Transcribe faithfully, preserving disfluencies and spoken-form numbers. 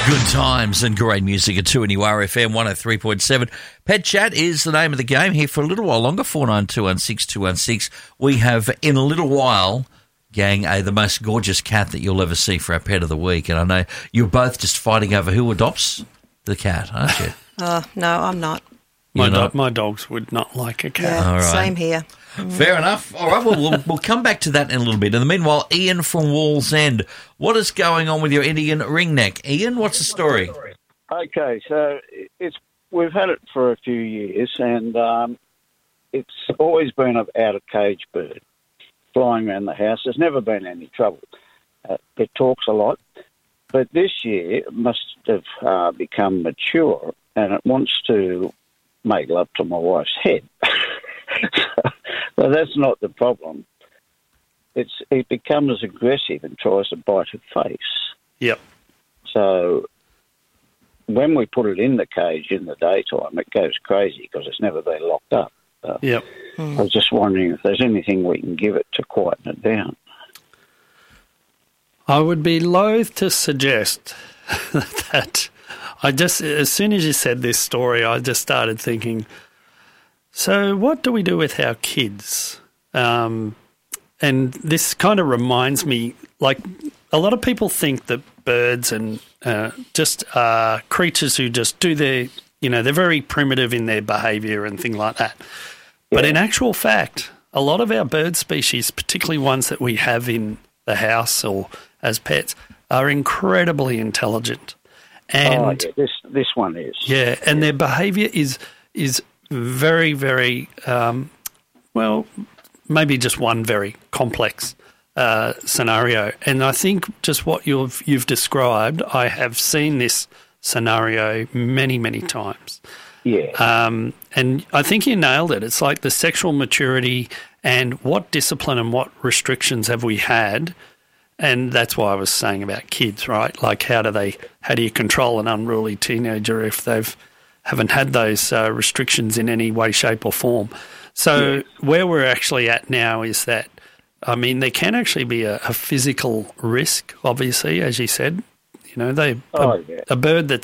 Good times and great music at two N U R F M one oh three point seven. Pet Chat is the name of the game here for a little while longer, four nine two one six two one six. We have, in a little while, gang, a, the most gorgeous cat that you'll ever see for our Pet of the Week. And I know you're both just fighting over who adopts the cat, aren't you? Uh, no, I'm not. My, You're not? do- my dogs would not like a cat. Yeah, All right. same here. Fair enough. All right, well, we'll, we'll come back to that in a little bit. In the meanwhile, Ian from Wallsend, what is going on with your Indian ringneck? Ian, what's the story? Okay, so it's we've had it for a few years, and um, it's always been an out-of-cage bird flying around the house. There's never been any trouble. Uh, it talks a lot, but this year it must have uh, become mature, and it wants to make love to my wife's head. Well, that's not the problem. It's it becomes aggressive and tries to bite her face. Yep. So when we put it in the cage in the daytime, it goes crazy because it's never been locked up. So Yep. I was just wondering if there's anything we can give it to quieten it down. I would be loath to suggest that. I just, as soon as you said this story, I just started thinking, so what do we do with our kids? Um, and this kind of reminds me, like, a lot of people think that birds and uh, just are creatures who just do their, you know, they're very primitive in their behaviour and things like that. But Yeah. in actual fact, a lot of our bird species, particularly ones that we have in the house or as pets, are incredibly intelligent. And oh, yeah, this this one is. yeah, and their behaviour is is very, very, um, well, maybe just one very complex uh, scenario. And I think just what you've you've described, I have seen this scenario many, many times. Yeah. Um, and I think you nailed it. It's like the sexual maturity and what discipline and what restrictions have we had. And that's why I was saying about kids, right? Like how do they, how do you control an unruly teenager if they've haven't had those uh, restrictions in any way, shape or form? So Yeah. where we're actually at now is that, I mean, there can actually be a, a physical risk, obviously, as you said. You know, they Oh, a, yeah. a bird that's